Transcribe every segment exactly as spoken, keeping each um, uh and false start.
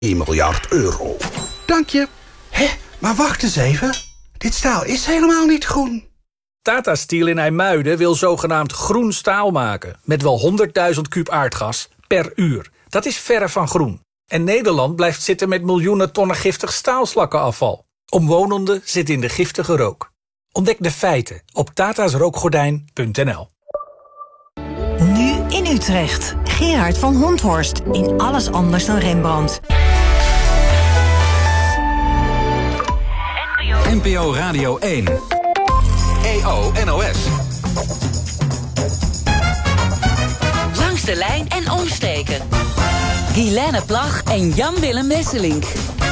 één miljard euro. Dank je. Hé, maar wacht eens even. Dit staal is helemaal niet groen. Tata Steel in IJmuiden wil zogenaamd groen staal maken. Met wel honderdduizend kuub aardgas per uur. Dat is verre van groen. En Nederland blijft zitten met miljoenen tonnen giftig staalslakkenafval. Omwonenden zitten in de giftige rook. Ontdek de feiten op tatasrookgordijn punt n l. Nu in Utrecht. Gerard van Honthorst in Alles anders dan Rembrandt. N P O Radio één. E O N O S. Langs de lijn en omsteken. Guilaine Plag en Jan-Willem Wesselink.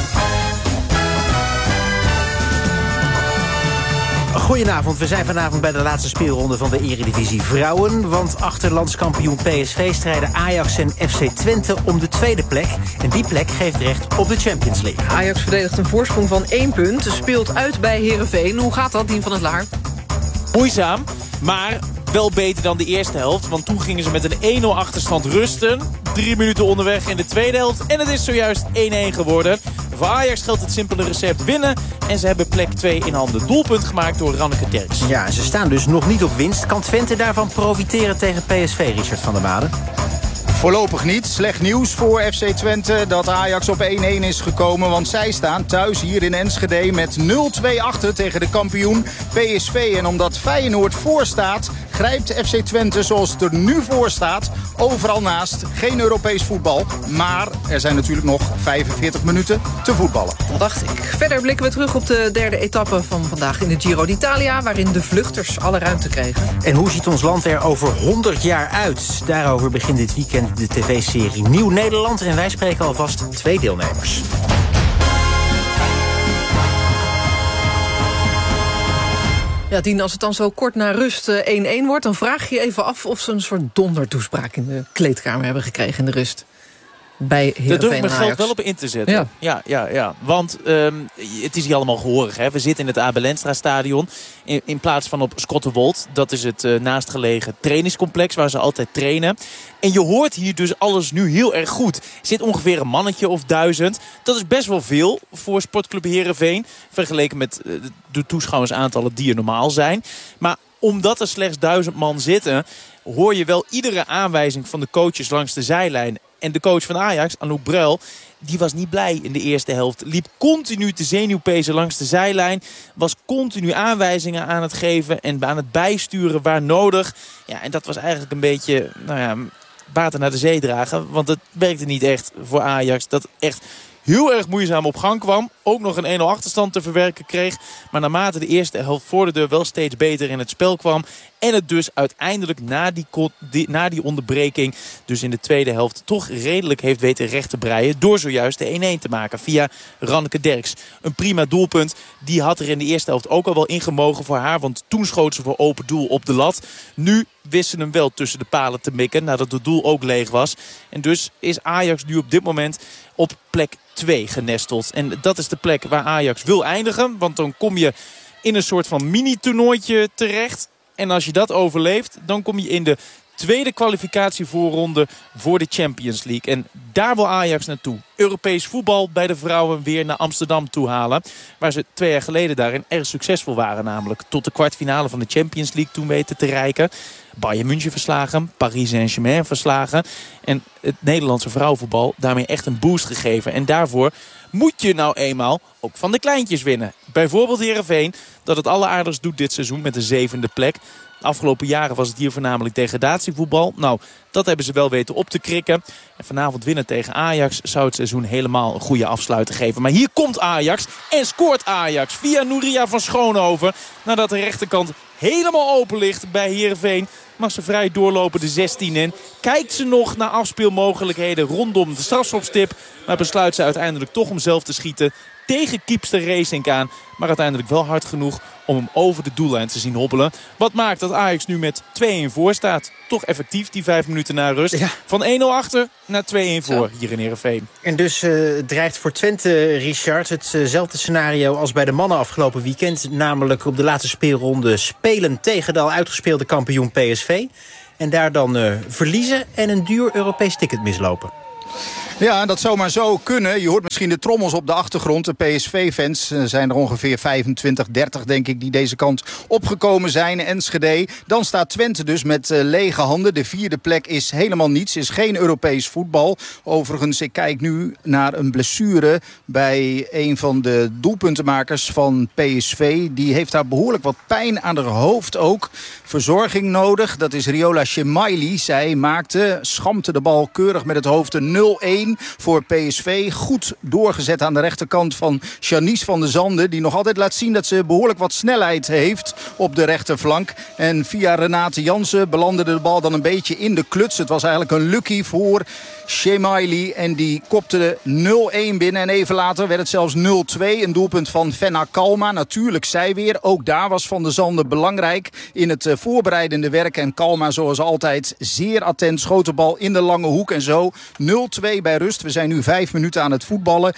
Goedenavond, we zijn vanavond bij de laatste speelronde van de Eredivisie Vrouwen. Want achter landskampioen P S V strijden Ajax en F C Twente om de tweede plek. En die plek geeft recht op de Champions League. Ajax verdedigt een voorsprong van één punt. Speelt uit bij Heerenveen. Hoe gaat dat, Dien van het Laar? Moeizaam, maar wel beter dan de eerste helft. Want toen gingen ze met een één nul achterstand rusten. Drie minuten onderweg in de tweede helft. En het is zojuist één-één geworden. Voor Ajax geldt het simpele recept winnen. En ze hebben plek twee in handen. Doelpunt gemaakt door Ranneke Derks. Ja, ze staan dus nog niet op winst. Kan Twente daarvan profiteren tegen P S V, Richard van der Made? Voorlopig niet. Slecht nieuws voor F C Twente dat Ajax op één-één is gekomen. Want zij staan thuis hier in Enschede met nul twee achter tegen de kampioen P S V. En omdat Feyenoord voorstaat, grijpt F C Twente zoals het er nu voor staat overal naast. Geen Europees voetbal, maar er zijn natuurlijk nog vijfenveertig minuten te voetballen. Dat dacht ik. Verder blikken we terug op de derde etappe van vandaag in de Giro d'Italia, waarin de vluchters alle ruimte kregen. En hoe ziet ons land er over honderd jaar uit? Daarover begint dit weekend de tv-serie Nieuw Nederland. En wij spreken alvast twee deelnemers. Ja, Dien, als het dan zo kort na rust één-één wordt, dan vraag je je even af of ze een soort dondertoespraak in de kleedkamer hebben gekregen in de rust. Bij Heerenveen. Daar durf ik mijn geld wel op in te zetten. Ja, ja, ja. ja. Want um, het is hier allemaal gehoorig. Hè? We zitten in het Abel Enstra stadion. In, in plaats van op Schottenwold. Dat is het uh, naastgelegen trainingscomplex waar ze altijd trainen. En je hoort hier dus alles nu heel erg goed. Er zit ongeveer een mannetje of duizend. Dat is best wel veel voor Sportclub Heerenveen. Vergeleken met uh, de toeschouwersaantallen die er normaal zijn. Maar omdat er slechts duizend man zitten, hoor je wel iedere aanwijzing van de coaches langs de zijlijn. En de coach van Ajax, Anouk Bruil, die was niet blij in de eerste helft. Liep continu te zenuwpezen langs de zijlijn. Was continu aanwijzingen aan het geven en aan het bijsturen waar nodig. Ja, en dat was eigenlijk een beetje, nou ja, water naar de zee dragen. Want het werkte niet echt voor Ajax. Dat echt heel erg moeizaam op gang kwam. Ook nog een één nul achterstand te verwerken kreeg. Maar naarmate de eerste helft voor de deur wel steeds beter in het spel kwam. En het dus uiteindelijk na die, die, na die onderbreking, dus in de tweede helft, toch redelijk heeft weten recht te breien. Door zojuist de één-één te maken via Ranneke Derks. Een prima doelpunt. Die had er in de eerste helft ook al wel ingemogen voor haar. Want toen schoot ze voor open doel op de lat. Nu wist ze hem wel tussen de palen te mikken. Nadat het doel ook leeg was. En dus is Ajax nu op dit moment op plek twee genesteld. En dat is de plek waar Ajax wil eindigen. Want dan kom je in een soort van mini-toernooitje terecht. En als je dat overleeft, dan kom je in de tweede kwalificatievoorronde voor de Champions League. En daar wil Ajax naartoe. Europees voetbal bij de vrouwen weer naar Amsterdam toe halen. Waar ze twee jaar geleden daarin erg succesvol waren. Namelijk tot de kwartfinale van de Champions League toen weten te reiken. Bayern München verslagen, Paris Saint-Germain verslagen. En het Nederlandse vrouwenvoetbal daarmee echt een boost gegeven. En daarvoor moet je nou eenmaal ook van de kleintjes winnen. Bijvoorbeeld Heerenveen, dat het alleraardigst doet dit seizoen met de zevende plek. De afgelopen jaren was het hier voornamelijk degradatievoetbal. Nou, dat hebben ze wel weten op te krikken. En vanavond winnen tegen Ajax zou het seizoen helemaal een goede afsluiter geven. Maar hier komt Ajax en scoort Ajax via Nouria van Schoonhoven. Nadat de rechterkant helemaal open ligt bij Heerenveen, mag ze vrij doorlopen de zestien in. Kijkt ze nog naar afspeelmogelijkheden rondom de strafschopstip. Maar besluit ze uiteindelijk toch om zelf te schieten tegen kiepster Racing aan. Maar uiteindelijk wel hard genoeg om hem over de doellijn te zien hobbelen. Wat maakt dat Ajax nu met twee-één voor staat. Toch effectief die vijf minuten na rust. Ja. Van één nul achter naar twee-één voor Zo. Hier in Heerenveen. En dus uh, dreigt voor Twente, Richard, hetzelfde scenario als bij de mannen afgelopen weekend. Namelijk op de laatste speelronde spelen tegen de al uitgespeelde kampioen P S V. En daar dan uh, verliezen en een duur Europees ticket mislopen. Ja, dat zou maar zo kunnen. Je hoort misschien de trommels op de achtergrond. De P S V-fans zijn er ongeveer vijfentwintig, dertig denk ik die deze kant opgekomen zijn. Enschede. Dan staat Twente dus met uh, lege handen. De vierde plek is helemaal niets. Is geen Europees voetbal. Overigens, ik kijk nu naar een blessure bij een van de doelpuntenmakers van P S V. Die heeft daar behoorlijk wat pijn aan haar hoofd ook. Verzorging nodig. Dat is Riola Chemaili. Zij maakte, schampte de bal keurig met het hoofd een nul-een. Voor P S V. Goed doorgezet aan de rechterkant van Janice van der Zanden. Die nog altijd laat zien dat ze behoorlijk wat snelheid heeft op de rechterflank. En via Renate Jansen belandde de bal dan een beetje in de kluts. Het was eigenlijk een lucky voor Chemaili. En die kopte nul-een binnen. En even later werd het zelfs nul-twee. Een doelpunt van Fenna Kalma. Natuurlijk zij weer. Ook daar was Van der Zanden belangrijk in het uh, voorbereidende werk. En Kalma zoals altijd zeer attent. Schoot de bal in de lange hoek en zo. nul-twee bij rust. We zijn nu vijf minuten aan het voetballen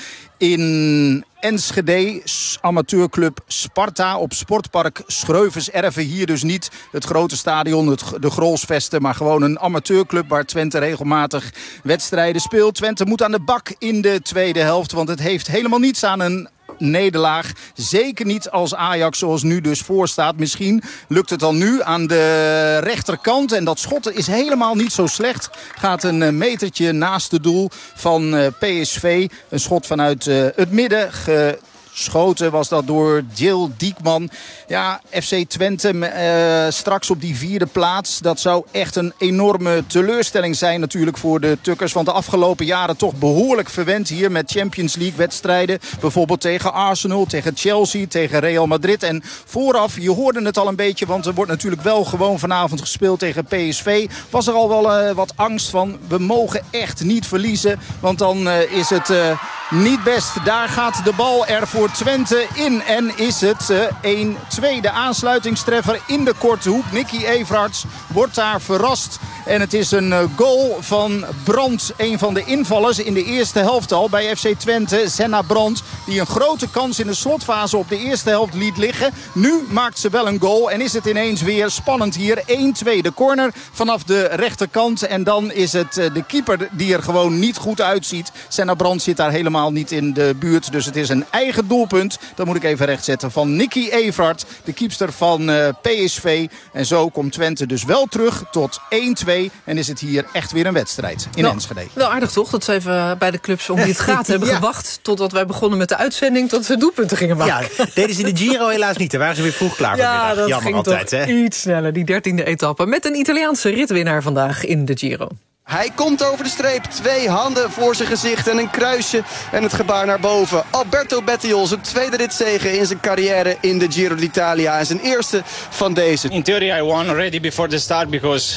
in Enschede, amateurclub Sparta op Sportpark Schreuvenserve. Hier dus niet het grote stadion, het, de Grolsvesten, maar gewoon een amateurclub waar Twente regelmatig wedstrijden speelt. Twente moet aan de bak in de tweede helft, want het heeft helemaal niets aan een nederlaag. Zeker niet als Ajax zoals nu dus voorstaat. Misschien lukt het dan nu aan de rechterkant. En dat schot is helemaal niet zo slecht. Gaat een metertje naast het doel van P S V. Een schot vanuit het midden. Geschoten was dat door Jill Diekman. Ja, F C Twente uh, straks op die vierde plaats. Dat zou echt een enorme teleurstelling zijn natuurlijk voor de Tukkers. Want de afgelopen jaren toch behoorlijk verwend hier met Champions League wedstrijden. Bijvoorbeeld tegen Arsenal, tegen Chelsea, tegen Real Madrid. En vooraf, je hoorde het al een beetje, want er wordt natuurlijk wel gewoon vanavond gespeeld tegen P S V. Was er al wel uh, wat angst van, we mogen echt niet verliezen. Want dan uh, is het uh, niet best. Daar gaat de bal er voor Twente in. En is het uh, één-twee. De aansluitingstreffer in de korte hoek. Nicky Everarts wordt daar verrast. En het is een uh, goal van Brandt. Een van de invallers in de eerste helft al bij F C Twente. Senna Brandt. Die een grote kans in de slotfase op de eerste helft liet liggen. Nu maakt ze wel een goal. En is het ineens weer spannend hier. één-twee. De corner vanaf de rechterkant. En dan is het uh, de keeper die er gewoon niet goed uitziet. Senna Brandt zit daar helemaal niet in de buurt. Dus het is een eigen doelpunt. Dat moet ik even rechtzetten. Van Nicky Everart. De keepster van uh, P S V. En zo komt Twente dus wel terug tot één-twee. En is het hier echt weer een wedstrijd in nou, Enschede. Wel aardig toch dat ze even bij de clubs om wie het gaat hebben ja. gewacht. Totdat wij begonnen met de uitzending. Tot ze doelpunten gingen maken. Ja, deden ze in de Giro helaas niet. Daar waren ze weer vroeg klaar voor. Ja, dat Jammer ging altijd, toch hè? iets sneller. Die dertiende etappe. Met een Italiaanse ritwinnaar vandaag in de Giro. Hij komt over de streep, twee handen voor zijn gezicht en een kruisje en het gebaar naar boven. Alberto Bettiol, zijn tweede ritzege in zijn carrière in de Giro d'Italia en zijn eerste van deze. In theory I won already before the start because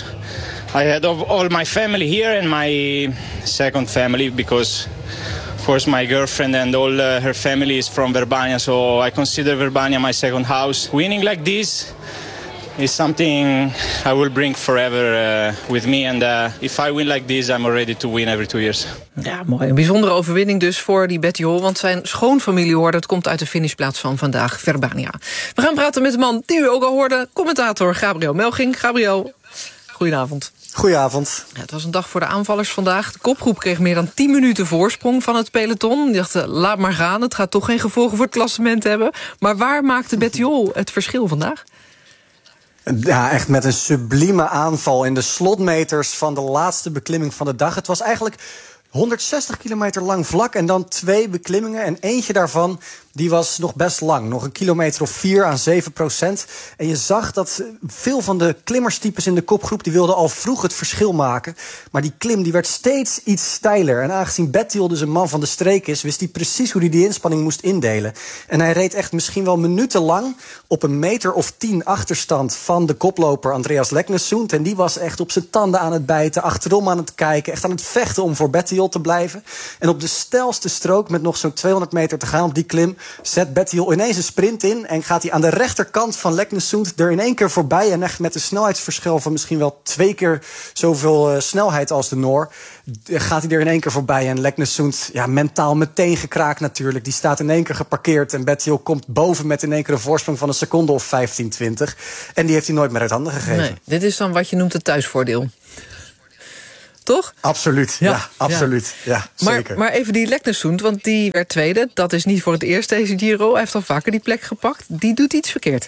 I had all my family here and my second family because of course my girlfriend and all uh, her family is from Verbania, so I consider Verbania my second house. Winning like this is something I will bring forever uh, with me. And uh, if I win like this, I'm ready to win every two years. Ja, mooi. Een bijzondere overwinning dus voor die Bettiol. Want zijn schoonfamilie hoorde, het komt uit de finishplaats van vandaag, Verbania. We gaan praten met de man die u ook al hoorde. Commentator Gabriel Melching. Gabriel, goedenavond. Goedenavond. Ja, het was een dag voor de aanvallers vandaag. De kopgroep kreeg meer dan tien minuten voorsprong van het peloton. Die dachten, laat maar gaan. Het gaat toch geen gevolgen voor het klassement hebben. Maar waar maakte Bettiol het verschil vandaag? Ja, echt met een sublieme aanval in de slotmeters van de laatste beklimming van de dag. Het was eigenlijk honderdzestig kilometer lang vlak en dan twee beklimmingen. En eentje daarvan, die was nog best lang. Nog een kilometer of vier aan zeven procent. En je zag dat veel van de klimmerstypes in de kopgroep, die wilden al vroeg het verschil maken. Maar die klim die werd steeds iets steiler. En aangezien Bettiol dus een man van de streek is, wist hij precies hoe hij die inspanning moest indelen. En hij reed echt misschien wel minutenlang op een meter of tien achterstand van de koploper Andreas Leknesund. En die was echt op zijn tanden aan het bijten, achterom aan het kijken, echt aan het vechten om voor Bettiol te blijven. En op de steilste strook, met nog zo'n tweehonderd meter te gaan op die klim, zet Bettiol ineens een sprint in en gaat hij aan de rechterkant van Leknesund er in één keer voorbij. En echt met een snelheidsverschil van misschien wel twee keer zoveel uh, snelheid als de Noor, gaat hij er in één keer voorbij. En Leknesund, ja, mentaal meteen gekraakt natuurlijk. Die staat in één keer geparkeerd en Bettiol komt boven met in één keer een voorsprong van een seconde of vijftien, twintig. En die heeft hij nooit meer uit handen gegeven. Nee, dit is dan wat je noemt het thuisvoordeel. toch? Absoluut, ja, ja absoluut. Ja. Ja, maar, zeker. maar even die Leknesund, want die werd tweede. Dat is niet voor het eerst deze Giro. Hij heeft al vaker die plek gepakt. Die doet iets verkeerd.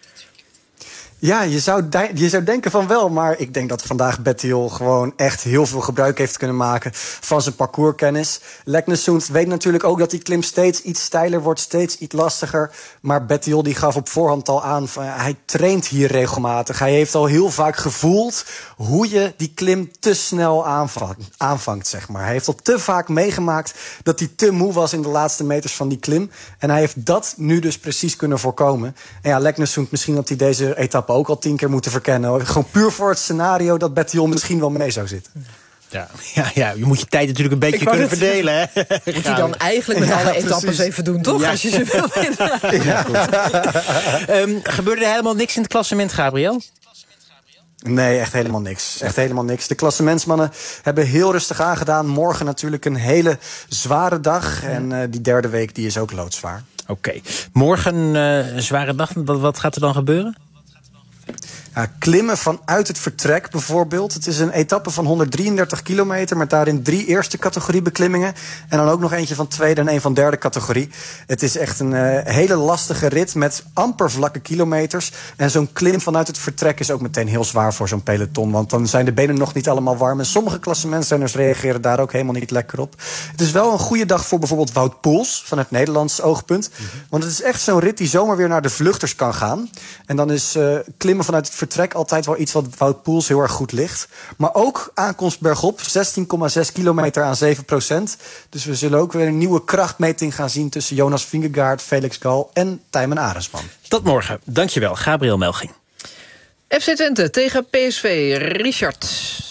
Ja, je zou, de- je zou denken van wel, maar ik denk dat vandaag Bettiol gewoon echt heel veel gebruik heeft kunnen maken van zijn parcourskennis. Leknesund weet natuurlijk ook dat die klim steeds iets steiler wordt, steeds iets lastiger. Maar Bettiol die gaf op voorhand al aan, van, ja, hij traint hier regelmatig. Hij heeft al heel vaak gevoeld hoe je die klim te snel aanvangt, aanvangt zeg maar. Hij heeft al te vaak meegemaakt dat hij te moe was in de laatste meters van die klim. En hij heeft dat nu dus precies kunnen voorkomen. En ja, Leknesund, misschien dat hij deze etappe ook al tien keer moeten verkennen. Gewoon puur voor het scenario dat Bettiol misschien wel mee zou zitten. Ja, ja, ja, je moet je tijd natuurlijk een beetje kunnen het verdelen. Hè? Moet je dan eigenlijk met ja, alle precies. etappes even doen, toch? Ja. Als je ze wil winnen. Ja, um, gebeurde er helemaal niks in het klassement, Gabriel? Nee, echt helemaal niks. Echt helemaal niks. De klassementsmannen hebben heel rustig aangedaan. Morgen natuurlijk een hele zware dag. En uh, die derde week die is ook loodzwaar. Oké. Okay. Morgen uh, een zware dag. Wat, wat gaat er dan gebeuren? Ja, klimmen vanuit het vertrek bijvoorbeeld. Het is een etappe van honderddrieëndertig kilometer... met daarin drie eerste categorie beklimmingen. En dan ook nog eentje van tweede en een van derde categorie. Het is echt een uh, hele lastige rit met amper vlakke kilometers. En zo'n klim vanuit het vertrek is ook meteen heel zwaar voor zo'n peloton. Want dan zijn de benen nog niet allemaal warm. En sommige klassementsrenners reageren daar ook helemaal niet lekker op. Het is wel een goede dag voor bijvoorbeeld Wout Poels... van het Nederlands oogpunt. Mm-hmm. Want het is echt zo'n rit die zomaar weer naar de vluchters kan gaan. En dan is uh, klimmen vanuit het vertrek altijd wel iets wat Wout Poels heel erg goed ligt. Maar ook aankomst bergop, zestien komma zes kilometer aan zeven procent. Dus we zullen ook weer een nieuwe krachtmeting gaan zien... tussen Jonas Vingegaard, Felix Gal en Tijmen Arendsman. Tot morgen. Dankjewel, Gabriel Melching. F C Twente tegen P S V. Richard.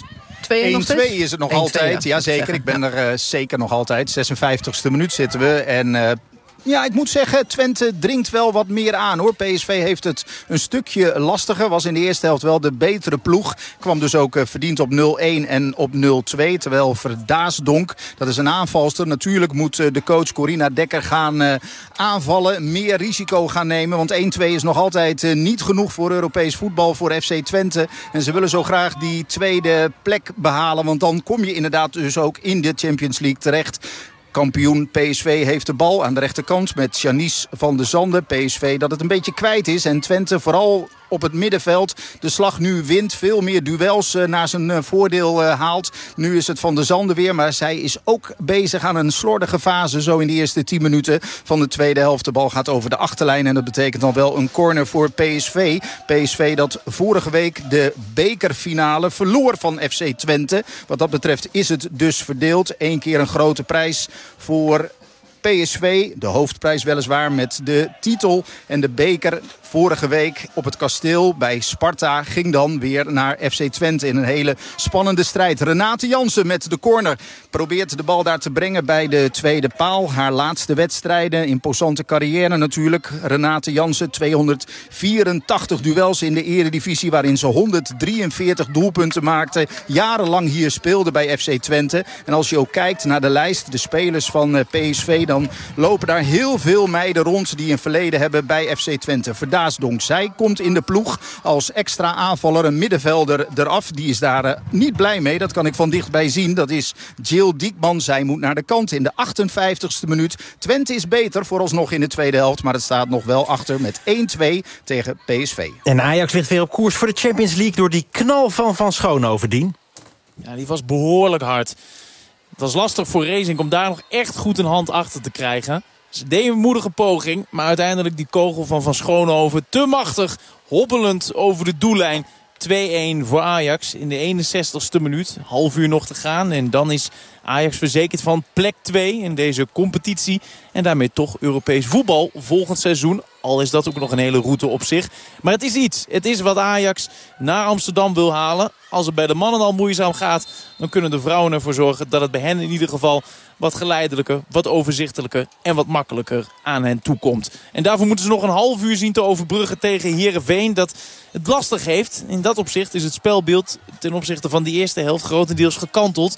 één twee is het nog altijd. Ja, zeker. Ik ben er uh, zeker nog altijd. zesenvijftigste minuut zitten we. En... Uh, Ja, ik moet zeggen, Twente dringt wel wat meer aan, hoor. P S V heeft het een stukje lastiger. Was in de eerste helft wel de betere ploeg. Kwam dus ook uh, verdiend op nul één en op nul twee. Terwijl Verdaasdonk, dat is een aanvalster. Natuurlijk moet uh, de coach Corina Dekker gaan uh, aanvallen. Meer risico gaan nemen. Want één twee is nog altijd uh, niet genoeg voor Europees voetbal voor F C Twente. En ze willen zo graag die tweede plek behalen. Want dan kom je inderdaad dus ook in de Champions League terecht. Kampioen P S V heeft de bal aan de rechterkant met Janice van de Zanden. P S V dat het een beetje kwijt is. En Twente vooral op het middenveld de slag nu wint. Veel meer duels uh, naar zijn uh, voordeel uh, haalt. Nu is het Van de Zanden weer. Maar zij is ook bezig aan een slordige fase. Zo in de eerste tien minuten van de tweede helft. De bal gaat over de achterlijn. En dat betekent dan wel een corner voor P S V. P S V dat vorige week de bekerfinale verloor van F C Twente. Wat dat betreft is het dus verdeeld. Eén keer een grote prijs voor P S V, de hoofdprijs weliswaar met de titel en de beker vorige week op het kasteel bij Sparta ging dan weer naar F C Twente in een hele spannende strijd. Renate Jansen met de corner probeert de bal daar te brengen bij de tweede paal. Haar laatste wedstrijden, imposante carrière natuurlijk. Renate Jansen, tweehonderdvierentachtig duels in de eredivisie waarin ze honderddrieënveertig doelpunten maakte. Jarenlang hier speelde bij F C Twente. En als je ook kijkt naar de lijst, de spelers van P S V, dan lopen daar heel veel meiden rond die een verleden hebben bij F C Twente. Verdaasdonk, zij komt in de ploeg als extra aanvaller, een middenvelder eraf. Die is daar uh, niet blij mee, dat kan ik van dichtbij zien. Dat is Jill Diekman, zij moet naar de kant in de achtenvijftigste minuut. Twente is beter vooralsnog in de tweede helft, maar het staat nog wel achter met één twee tegen P S V. En Ajax ligt weer op koers voor de Champions League door die knal van Van Schoonhoven, Dien. Ja, die was behoorlijk hard. Het was lastig voor Racing om daar nog echt goed een hand achter te krijgen. Ze deden een moedige poging, maar uiteindelijk die kogel van Van Schoonhoven te machtig, hobbelend over de doellijn. twee-één voor Ajax in de eenenzestigste minuut. Half uur nog te gaan en dan is Ajax verzekerd van plek twee in deze competitie. En daarmee toch Europees voetbal volgend seizoen. Al is dat ook nog een hele route op zich. Maar het is iets. Het is wat Ajax naar Amsterdam wil halen. Als het bij de mannen al moeizaam gaat, dan kunnen de vrouwen ervoor zorgen dat het bij hen in ieder geval wat geleidelijker, wat overzichtelijker en wat makkelijker aan hen toekomt. En daarvoor moeten ze nog een half uur zien te overbruggen tegen Heerenveen, dat het lastig heeft. In dat opzicht is het spelbeeld ten opzichte van die eerste helft grotendeels gekanteld.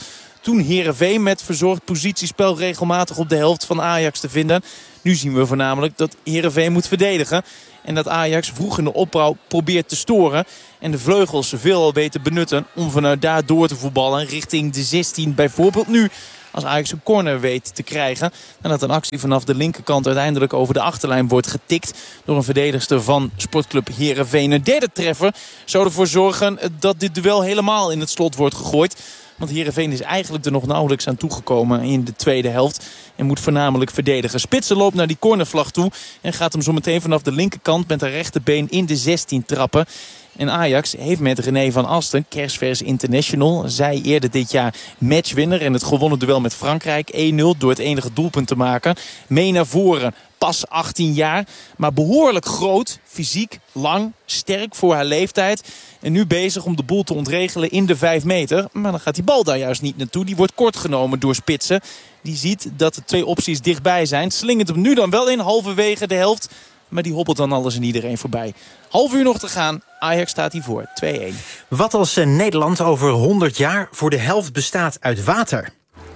toen Heerenveen met verzorgd positiespel regelmatig op de helft van Ajax te vinden. Nu zien we voornamelijk dat Heerenveen moet verdedigen. En dat Ajax vroeg in de opbouw probeert te storen. En de vleugels zoveel al weten benutten om vanuit daar door te voetballen richting de zestien. Bijvoorbeeld nu als Ajax een corner weet te krijgen. En dat een actie vanaf de linkerkant uiteindelijk over de achterlijn wordt getikt door een verdedigster van sportclub Heerenveen. Een derde treffer zou ervoor zorgen dat dit duel helemaal in het slot wordt gegooid. Want Heerenveen is eigenlijk er nog nauwelijks aan toegekomen in de tweede helft. En moet voornamelijk verdedigen. Spitsen loopt naar die cornervlag toe. En gaat hem zo meteen vanaf de linkerkant met de rechterbeen in de zestien trappen. En Ajax heeft met René van Asten, kerstvers international, zij eerder dit jaar matchwinner en het gewonnen duel met Frankrijk één nul door het enige doelpunt te maken, mee naar voren. Pas achttien jaar, maar behoorlijk groot, fysiek, lang, sterk voor haar leeftijd. En nu bezig om de boel te ontregelen in de vijf meter. Maar dan gaat die bal daar juist niet naartoe. Die wordt kort genomen door Spitsen. Die ziet dat de twee opties dichtbij zijn. Slingert hem nu dan wel in, halverwege de helft. Maar die hobbelt dan alles en iedereen voorbij. Half uur nog te gaan. Ajax staat hiervoor. twee een. Wat als Nederland over honderd jaar voor de helft bestaat uit water?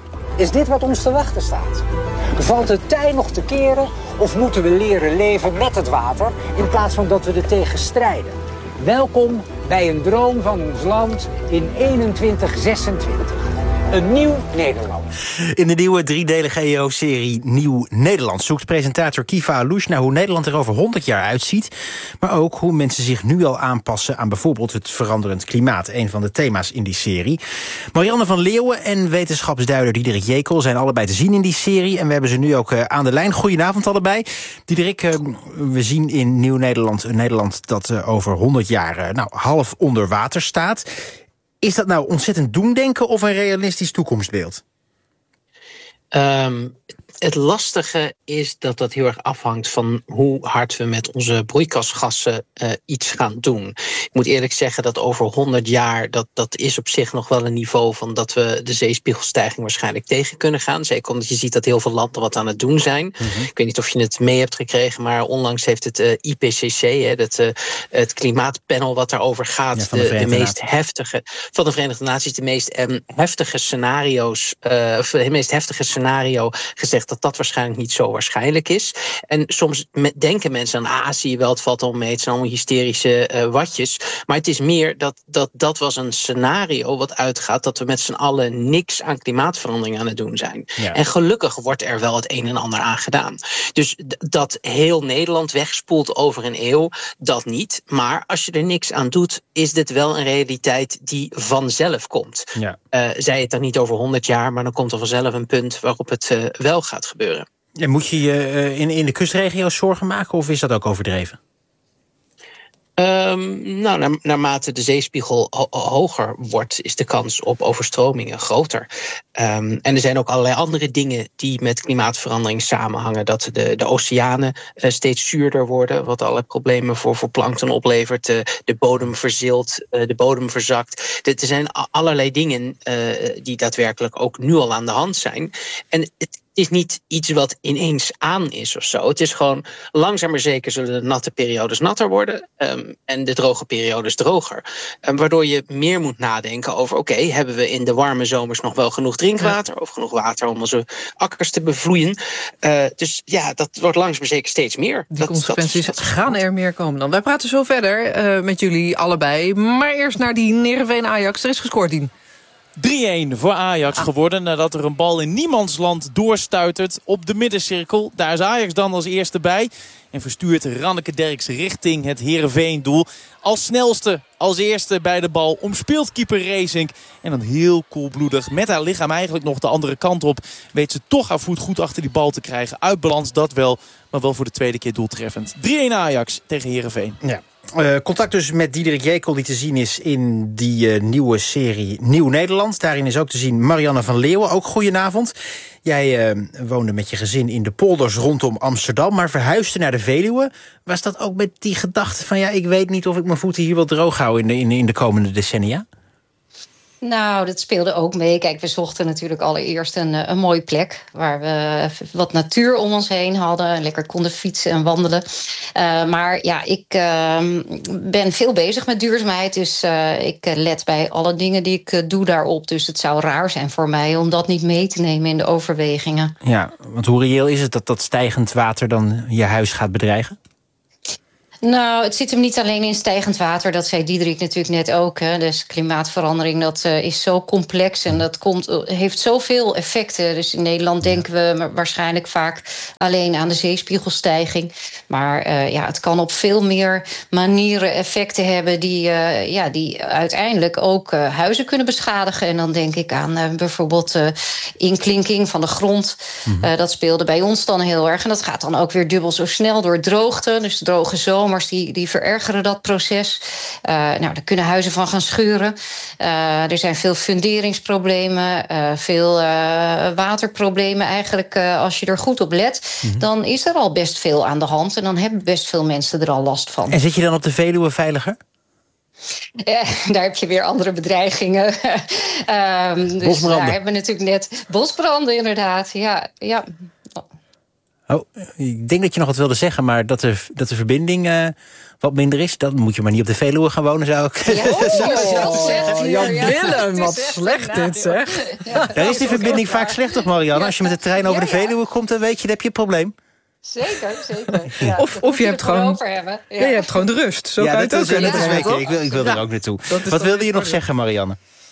Is dit wat ons te wachten staat? Valt het tij nog te keren of moeten we leren leven met het water in plaats van dat we er tegen strijden? Welkom bij een droom van ons land in eenentwintig zesentwintig. Een nieuw Nederland. In de nieuwe driedelige E O-serie Nieuw Nederland zoekt presentator Kiva Alouche naar hoe Nederland er over honderd jaar uitziet. Maar ook hoe mensen zich nu al aanpassen aan bijvoorbeeld het veranderend klimaat. Een van de thema's in die serie. Marianne van Leeuwen en wetenschapsduider Diederik Jekel zijn allebei te zien in die serie. En we hebben ze nu ook aan de lijn. Goedenavond allebei. Diederik, we zien in Nieuw Nederland een Nederland dat over honderd jaar nou, half onder water staat. Is dat nou ontzettend doemdenken of een realistisch toekomstbeeld? Um, het lastige is dat dat heel erg afhangt van hoe hard we met onze broeikasgassen uh, iets gaan doen. Ik moet eerlijk zeggen dat over honderd jaar, dat, dat is op zich nog wel een niveau van dat we de zeespiegelstijging waarschijnlijk tegen kunnen gaan. Zeker omdat je ziet dat heel veel landen wat aan het doen zijn. Mm-hmm. Ik weet niet of je het mee hebt gekregen, maar onlangs heeft het uh, I P C C, hè, dat, uh, het klimaatpanel wat daarover gaat, ja, de, de, de meest heftige van de Verenigde Naties, de meest um, heftige scenario's, uh, of de meest heftige scenario gezegd dat dat waarschijnlijk niet zo waarschijnlijk is. En soms denken mensen aan, ah, zie je wel, het valt al mee, het zijn allemaal hysterische uh, watjes. Maar het is meer dat, dat dat was een scenario wat uitgaat dat we met z'n allen niks aan klimaatverandering aan het doen zijn. Ja. En gelukkig wordt er wel het een en ander aan gedaan. Dus d- dat heel Nederland wegspoelt over een eeuw, dat niet. Maar als je er niks aan doet, is dit wel een realiteit die vanzelf komt. Ja. Uh, zij het dan niet over honderd jaar, maar dan komt er vanzelf een punt waarop het uh, wel gaat gebeuren. En moet je je uh, in, in de kustregio's zorgen maken of is dat ook overdreven? Um, nou, naar, naarmate de zeespiegel ho- hoger wordt, is de kans op overstromingen groter. Um, en er zijn ook allerlei andere dingen die met klimaatverandering samenhangen. Dat de, de oceanen uh, steeds zuurder worden, wat allerlei problemen voor, voor plankton oplevert. De, de bodem verzilt, uh, de bodem verzakt. De, er zijn allerlei dingen uh, die daadwerkelijk ook nu al aan de hand zijn. En het is niet iets wat ineens aan is of zo. Het is gewoon langzaam maar zeker zullen de natte periodes natter worden um, en de droge periodes droger. Um, waardoor je meer moet nadenken over, oké, okay, hebben we in de warme zomers nog wel genoeg drinkwater ja. of genoeg water om onze akkers te bevloeien? Uh, dus ja, dat wordt langzaam maar zeker steeds meer. Die dat, consequenties dat, dat gaan er meer komen dan. Wij praten zo verder uh, met jullie allebei. Maar eerst naar die Heerenveen Ajax. Er is gescoord, Dien. drie een voor Ajax geworden nadat er een bal in niemandsland doorstuitert op de middencirkel. Daar is Ajax dan als eerste bij en verstuurt Ranneke Derks richting het Heerenveen-doel. Als snelste, als eerste bij de bal, omspeelt keeper Reesink. En dan heel koelbloedig, met haar lichaam eigenlijk nog de andere kant op, weet ze toch haar voet goed achter die bal te krijgen. Uit balans, dat wel, maar wel voor de tweede keer doeltreffend. drie een Ajax tegen Heerenveen. Ja. Uh, contact dus met Diederik Jekel die te zien is in die uh, nieuwe serie Nieuw Nederland. Daarin is ook te zien Marianne van Leeuwen. Ook goedenavond. Jij uh, woonde met je gezin in de polders rondom Amsterdam, maar verhuisde naar de Veluwe. Was dat ook met die gedachte van, ja, ik weet niet of ik mijn voeten hier wil droog houden in de, in, in de komende decennia? Nou, dat speelde ook mee. Kijk, we zochten natuurlijk allereerst een, een mooie plek waar we wat natuur om ons heen hadden. Lekker konden fietsen en wandelen. Uh, maar ja, ik uh, ben veel bezig met duurzaamheid. Dus uh, ik let bij alle dingen die ik uh, doe daarop. Dus het zou raar zijn voor mij om dat niet mee te nemen in de overwegingen. Ja, want hoe reëel is het dat dat stijgend water dan je huis gaat bedreigen? Nou, het zit hem niet alleen in stijgend water. Dat zei Diederik natuurlijk net ook. Hè. Dus klimaatverandering, dat uh, is zo complex en dat komt, heeft zoveel effecten. Dus in Nederland denken we waarschijnlijk vaak alleen aan de zeespiegelstijging. Maar uh, ja, het kan op veel meer manieren effecten hebben die, uh, ja, die uiteindelijk ook uh, huizen kunnen beschadigen. En dan denk ik aan uh, bijvoorbeeld uh, inklinking van de grond. Mm-hmm. Uh, dat speelde bij ons dan heel erg. En dat gaat dan ook weer dubbel zo snel door droogte. Dus droge zomer. Die, die verergeren dat proces. Uh, nou, daar kunnen huizen van gaan scheuren. Uh, er zijn veel funderingsproblemen, uh, veel uh, waterproblemen. Eigenlijk, uh, als je er goed op let, mm-hmm. dan is er al best veel aan de hand. En dan hebben best veel mensen er al last van. En zit je dan op de Veluwe veiliger? Ja, daar heb je weer andere bedreigingen. um, dus daar hebben we natuurlijk net bosbranden, inderdaad. Ja, ja. Oh, ik denk dat je nog wat wilde zeggen, maar dat de, dat de verbinding uh, wat minder is, dan moet je maar niet op de Veluwe gaan wonen, zou ik, ja, oh, zou ik zelf zeggen. Oh, Jan Willem, wat slecht dit, zeg. Ja, daar is die verbinding vaak slecht, toch, Marianne? Als je met de trein over de Veluwe komt, dan weet je, dan heb je een probleem. Zeker, zeker. Ja, of of je hebt gewoon, ja. Ja, je hebt gewoon de rust. Zo ja, kan dat het ook. Is, dat is zeker. Ik wil, ik wil ja. er ook naartoe. Wat wilde je nog zeggen, Marianne?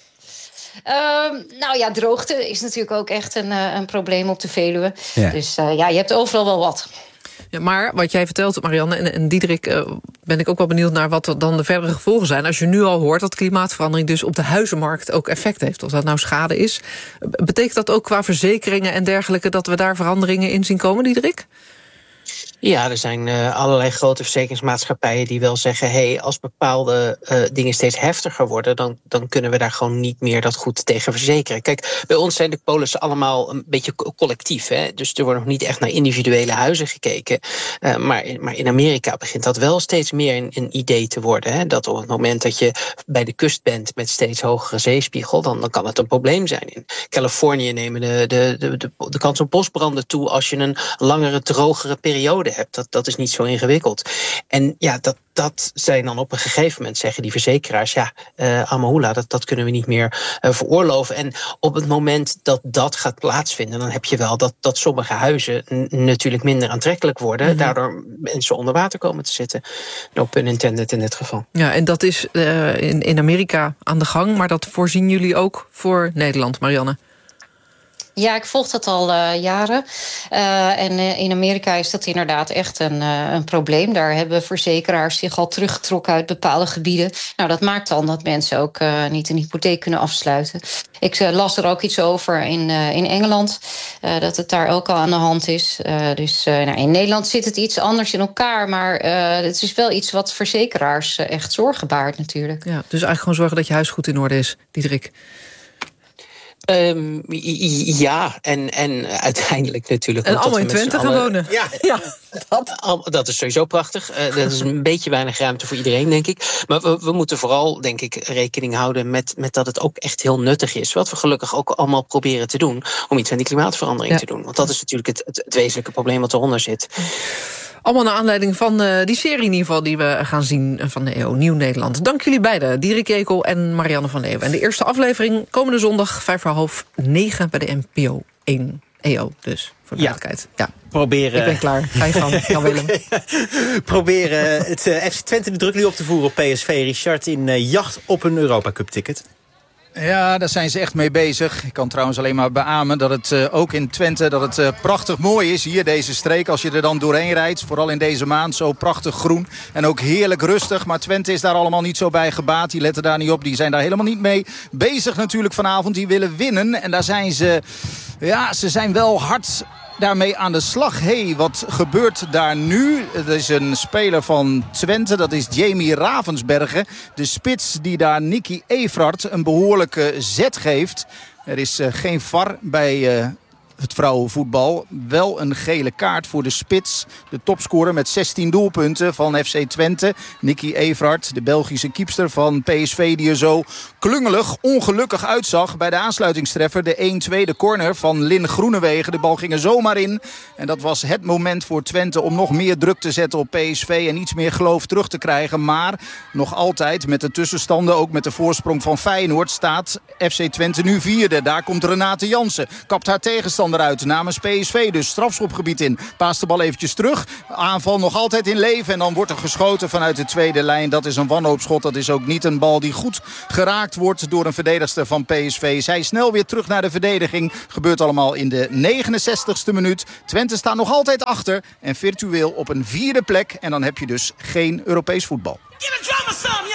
Um, nou ja, droogte is natuurlijk ook echt een, uh, een probleem op de Veluwe. Ja. Dus uh, ja, je hebt overal wel wat. Ja, maar wat jij vertelt, Marianne en, en Diederik, uh, ben ik ook wel benieuwd naar wat er dan de verdere gevolgen zijn. Als je nu al hoort dat klimaatverandering dus op de huizenmarkt ook effect heeft, of dat nou schade is. Betekent dat ook qua verzekeringen en dergelijke dat we daar veranderingen in zien komen, Diederik? Ja, er zijn uh, allerlei grote verzekeringsmaatschappijen die wel zeggen, hey, als bepaalde uh, dingen steeds heftiger worden, dan, dan kunnen we daar gewoon niet meer dat goed tegen verzekeren. Kijk, bij ons zijn de polissen allemaal een beetje collectief, hè? Dus er wordt nog niet echt naar individuele huizen gekeken. Uh, maar, in, maar in Amerika begint dat wel steeds meer een, een idee te worden. Hè? Dat op het moment dat je bij de kust bent met steeds hogere zeespiegel, dan, dan kan het een probleem zijn. In Californië nemen de, de, de, de, de kans op bosbranden toe als je een langere, drogere periode hebt. Dat, dat is niet zo ingewikkeld. En ja, dat, dat zijn dan op een gegeven moment zeggen die verzekeraars, ja, uh, Amahula, dat, dat kunnen we niet meer uh, veroorloven. En op het moment dat dat gaat plaatsvinden, dan heb je wel dat, dat sommige huizen n- natuurlijk minder aantrekkelijk worden, mm-hmm. daardoor mensen onder water komen te zitten. No pun intended in dit geval. Ja, en dat is uh, in, in Amerika aan de gang, maar dat voorzien jullie ook voor Nederland, Marianne? Ja, ik volg dat al uh, jaren. Uh, en uh, in Amerika is dat inderdaad echt een, uh, een probleem. Daar hebben verzekeraars zich al teruggetrokken uit bepaalde gebieden. Nou, dat maakt dan dat mensen ook uh, niet een hypotheek kunnen afsluiten. Ik uh, las er ook iets over in, uh, in Engeland, uh, dat het daar ook al aan de hand is. Uh, dus uh, nou, in Nederland zit het iets anders in elkaar, maar uh, het is wel iets wat verzekeraars uh, echt zorgen baart natuurlijk. Ja, dus eigenlijk gewoon zorgen dat je huis goed in orde is, Diederik. Um, ja, en, en uiteindelijk natuurlijk. En allemaal in Twente gaan wonen. Ja, ja dat. dat is sowieso prachtig. Uh, dat is een beetje weinig ruimte voor iedereen, denk ik. Maar we, we moeten vooral, denk ik, rekening houden met, met dat het ook echt heel nuttig is. Wat we gelukkig ook allemaal proberen te doen om iets aan die klimaatverandering ja. te doen. Want dat is natuurlijk het, het, het wezenlijke probleem wat eronder zit. Allemaal naar aanleiding van uh, die serie in ieder geval die we gaan zien van de E O, Nieuw Nederland. Dank jullie beiden, Diederik Jekel en Marianne van Leeuwen. En de eerste aflevering komende zondag, vijf voor half negen bij de N P O één E O. Dus, voor de ja. duidelijkheid. Ja. Proberen. Ik ben klaar. Ga je gang, Jan Willem. Proberen het uh, F C Twente de druk nu op te voeren op P S V. Richard in uh, jacht op een Europa Cup ticket. Ja, daar zijn ze echt mee bezig. Ik kan trouwens alleen maar beamen dat het uh, ook in Twente dat het uh, prachtig mooi is. Hier deze streek, als je er dan doorheen rijdt. Vooral in deze maand, zo prachtig groen. En ook heerlijk rustig. Maar Twente is daar allemaal niet zo bij gebaat. Die letten daar niet op. Die zijn daar helemaal niet mee bezig natuurlijk vanavond. Die willen winnen. En daar zijn ze... Ja, ze zijn wel hard... daarmee aan de slag. Hé, hey, wat gebeurt daar nu? Het is een speler van Twente, dat is Jamie Ravensbergen. De spits die daar Nicky Everard een behoorlijke zet geeft. Er is uh, geen V A R bij uh, het vrouwenvoetbal. Wel een gele kaart voor de spits. De topscorer met zestien doelpunten van F C Twente. Nicky Everhard, de Belgische keepster van P S V, die er zo klungelig, ongelukkig uitzag bij de aansluitingstreffer. De een-twee, de corner van Lin Groenewegen. De bal ging er zomaar in. En dat was het moment voor Twente om nog meer druk te zetten op P S V en iets meer geloof terug te krijgen. Maar nog altijd met de tussenstanden, ook met de voorsprong van Feyenoord, staat F C Twente nu vierde. Daar komt Renate Jansen. Kapt haar tegenstander uit namens P S V. Dus strafschopgebied in. Paast de bal eventjes terug. Aanval nog altijd in leven. En dan wordt er geschoten vanuit de tweede lijn. Dat is een wanhoopschot. Dat is ook niet een bal die goed geraakt wordt door een verdedigster van P S V. Zij snel weer terug naar de verdediging. Gebeurt allemaal in de negenenzestigste minuut. Twente staat nog altijd achter. En virtueel op een vierde plek. En dan heb je dus geen Europees voetbal. Give the drummer some,